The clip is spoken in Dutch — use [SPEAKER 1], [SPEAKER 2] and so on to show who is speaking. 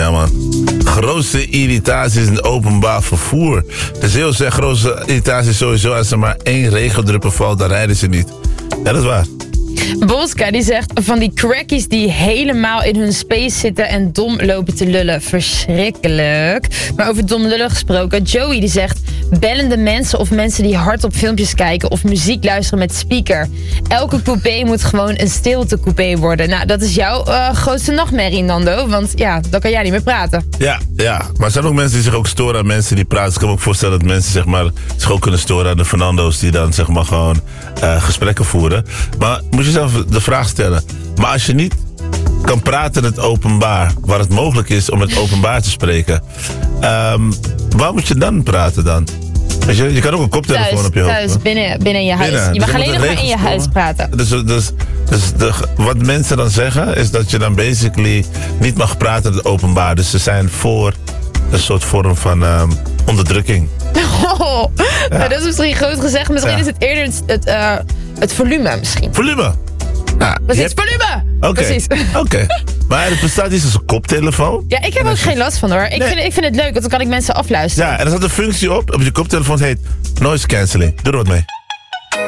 [SPEAKER 1] Ja, man. Grootste irritaties in het openbaar vervoer. De Zeeuw zegt grootste irritatie sowieso als er maar 1 regendruppel valt, dan rijden ze niet. Ja, dat is waar.
[SPEAKER 2] Boska die zegt van die crackies die helemaal in hun space zitten en dom lopen te lullen. Verschrikkelijk. Maar over dom lullen gesproken. Joey die zegt bellende mensen of mensen die hardop filmpjes kijken of muziek luisteren met speaker. Elke coupé moet gewoon een stiltecoupé worden. Nou, dat is jouw grootste nachtmerrie, Nando. Want ja, dan kan jij niet meer praten.
[SPEAKER 1] Ja. Maar er zijn ook mensen die zich ook storen aan mensen die praten. Dus ik kan me ook voorstellen dat mensen zeg maar, zich ook kunnen storen aan de Fernando's die dan zeg maar gewoon gesprekken voeren. Maar moet je zelf de vraag stellen. Maar als je niet kan praten in het openbaar, waar het mogelijk is om het openbaar te spreken, waar moet je dan praten dan? Je kan ook een koptelefoon op je hoofd.
[SPEAKER 2] Thuis, binnen je huis. Je mag alleen nog maar in je huis praten.
[SPEAKER 1] Dus wat mensen dan zeggen, is dat je dan basically niet mag praten in het openbaar. Dus ze zijn voor een soort vorm van onderdrukking.
[SPEAKER 2] Oh, ja. Nou, dat is misschien groot gezegd. Misschien is het eerder het volume misschien.
[SPEAKER 1] Volume? Ja,
[SPEAKER 2] precies, volume!
[SPEAKER 1] Oké. Maar er bestaat iets als een koptelefoon.
[SPEAKER 2] Ja, ik heb ook geen last van hoor. Ik vind het leuk, want dan kan ik mensen afluisteren.
[SPEAKER 1] Ja, en er staat een functie op je koptelefoon, het heet noise cancelling. Doe er wat mee.